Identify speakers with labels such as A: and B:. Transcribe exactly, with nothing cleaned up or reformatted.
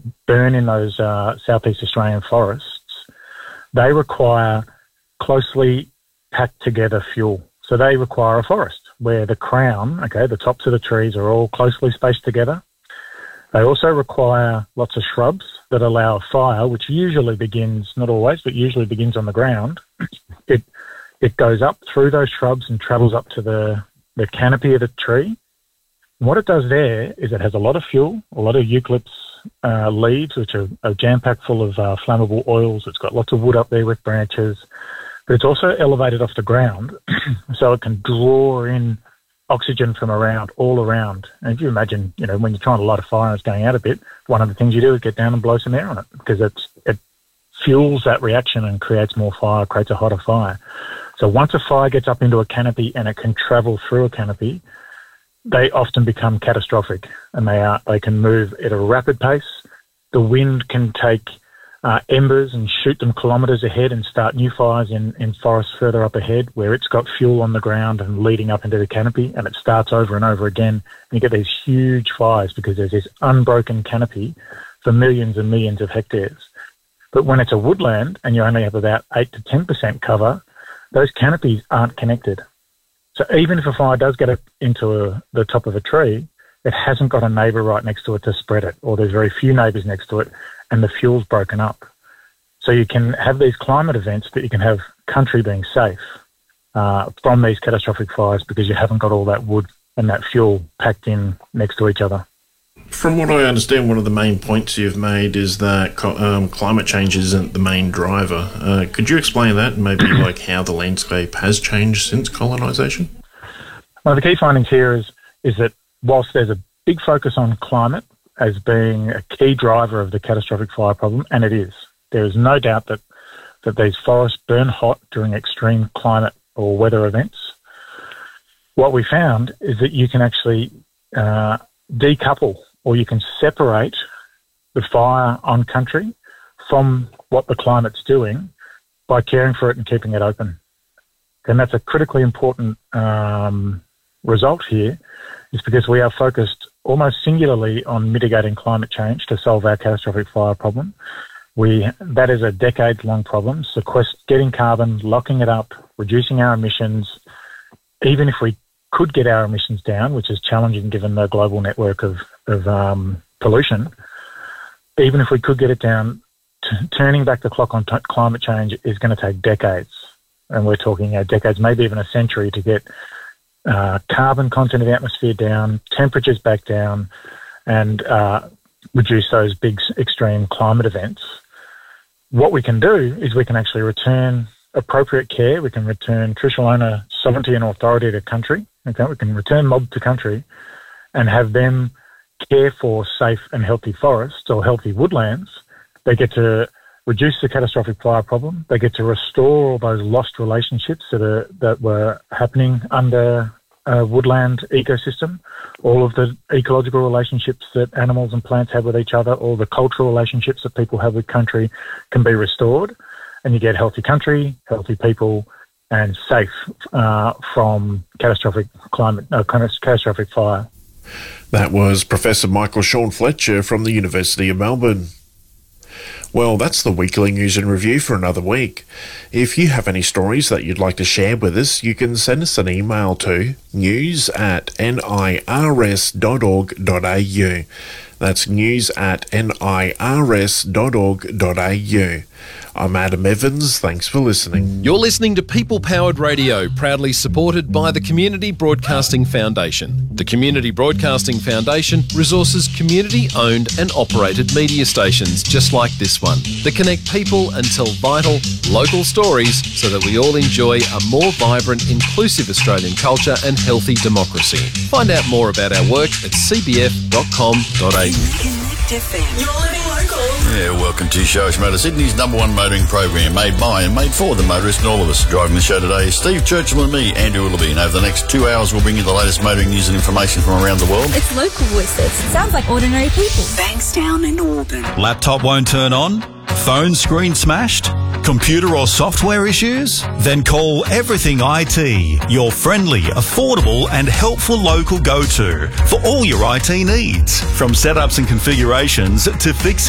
A: burn in those uh, southeast Australian forests, they require closely packed together fuel. So they require a forest where the crown, okay, the tops of the trees are all closely spaced together. They also require lots of shrubs that allow a fire, which usually begins, not always, but usually begins on the ground. It it goes up through those shrubs and travels up to the, the canopy of the tree. And what it does there is it has a lot of fuel, a lot of eucalyptus uh, leaves, which are, are jam-packed full of uh, flammable oils. It's got lots of wood up there with branches. But it's also elevated off the ground so it can draw in oxygen from around, all around. And if you imagine, you know, when you're trying to light a fire and it's going out a bit, one of the things you do is get down and blow some air on it because it's, it fuels that reaction and creates more fire, creates a hotter fire. So once a fire gets up into a canopy and it can travel through a canopy, they often become catastrophic and they are they can move at a rapid pace. The wind can take uh, embers and shoot them kilometres ahead and start new fires in, in forests further up ahead where it's got fuel on the ground and leading up into the canopy, and it starts over and over again. And you get these huge fires because there's this unbroken canopy for millions and millions of hectares. But when it's a woodland and you only have about eight to ten percent cover, those canopies aren't connected. So even if a fire does get up into a, the top of a tree, it hasn't got a neighbour right next to it to spread it, or there's very few neighbours next to it, and the fuel's broken up. So you can have these climate events, but you can have country being safe uh, from these catastrophic fires because you haven't got all that wood and that fuel packed in next to each other.
B: From what I understand, one of the main points you've made is that um, climate change isn't the main driver. Uh, could you explain that and maybe like how the landscape has changed since colonisation?
A: One of the key findings here is is that whilst there's a big focus on climate as being a key driver of the catastrophic fire problem, and it is, there is no doubt that, that these forests burn hot during extreme climate or weather events. What we found is that you can actually uh, decouple, or you can separate the fire on country from what the climate's doing by caring for it and keeping it open. And that's a critically important um, result here, is because we are focused almost singularly on mitigating climate change to solve our catastrophic fire problem. We that is a decades-long problem. Sequest- getting carbon, locking it up, reducing our emissions. Even if we could get our emissions down, which is challenging given the global network of, of um, pollution, even if we could get it down, t- turning back the clock on t- climate change is going to take decades. And we're talking uh, decades, maybe even a century, to get uh, carbon content of the atmosphere down, temperatures back down, and uh, reduce those big extreme climate events. What we can do is we can actually return appropriate care. We can return traditional owner sovereignty and authority to country. Okay, we can return mob to country and have them care for safe and healthy forests or healthy woodlands. They get to reduce the catastrophic fire problem. They get to restore all those lost relationships that are that were happening under a woodland ecosystem, all of the ecological relationships that animals and plants have with each other, all the cultural relationships that people have with country can be restored, and you get healthy country, healthy people, and safe uh, from catastrophic climate, uh, catastrophic fire.
B: That was Professor Michael Sean Fletcher from the University of Melbourne. Well, that's the weekly news and review for another week. If you have any stories that you'd like to share with us, you can send us an email to news at nirs dot org dot a u. That's news at nirs dot org dot a u. I'm Adam Evans. Thanks for listening.
C: You're listening to People Powered Radio, proudly supported by the Community Broadcasting Foundation. The Community Broadcasting Foundation resources community-owned and operated media stations just like this one that connect people and tell vital, local stories so that we all enjoy a more vibrant, inclusive Australian culture and healthy democracy. Find out more about our work at c b f dot com dot a u.
D: You're living local.
E: Yeah, welcome to Show Motor, Sydney's number one motoring program, made by and made for the motorist and all of us. Driving the show today is Steve Churchill and me, Andrew Willoughby, and over the next two hours we'll bring you the latest motoring news and information from around the world.
F: It's local voices. Sounds like ordinary people.
D: Bankstown and Auburn.
G: Laptop won't turn on? Phone screen smashed? Computer or software issues? Then call Everything I T, your friendly, affordable and helpful local go-to for all your I T needs. From setups and configurations to fixing